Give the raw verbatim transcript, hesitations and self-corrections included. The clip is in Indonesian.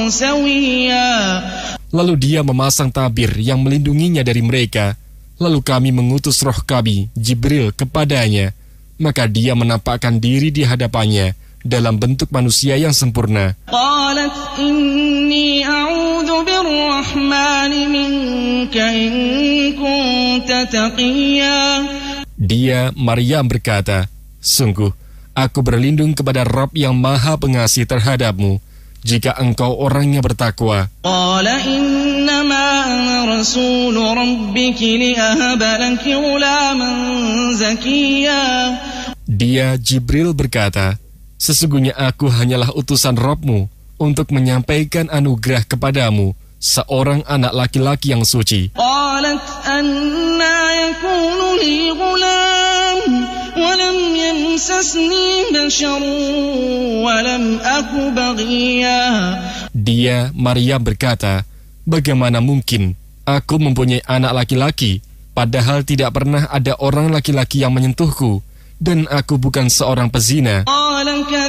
Lalu dia memasang tabir yang melindunginya dari mereka. Lalu kami mengutus roh kami, Jibril, kepadanya. Maka dia menampakkan diri di hadapannya dalam bentuk manusia yang sempurna. Qalat inni a'udzu birrahmani minka in kunta taqiyya. Dia, Maryam, berkata, sungguh, aku berlindung kepada Rabb yang maha pengasih terhadapmu, jika engkau orangnya bertakwa. Qala innama ana rasulu rabbiki li'ahaba laki ghulaman zakiyya. Dia, Jibril, berkata, sesungguhnya aku hanyalah utusan Rabbmu untuk menyampaikan anugerah kepadamu, seorang anak laki-laki yang suci. Qalat anna yakunu li ghulam wa lam yamsasni basharun wa lam aku baghiyya. Dia, Maryam, berkata, bagaimana mungkin aku mempunyai anak laki-laki, padahal tidak pernah ada orang laki-laki yang menyentuhku, dan aku bukan seorang pezina.